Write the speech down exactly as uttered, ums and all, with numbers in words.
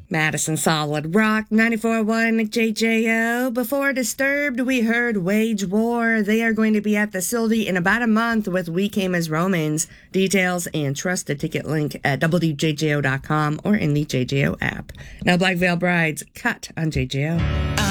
Madison Solid Rock, ninety-four point one J J O. Before Disturbed, we heard Wage War. They are going to be at the Sylvie in about a month with We Came as Romans. Details and trust a ticket link at W J J O dot com or in the J J O app. Now, Black Veil Brides, Cut on J J O.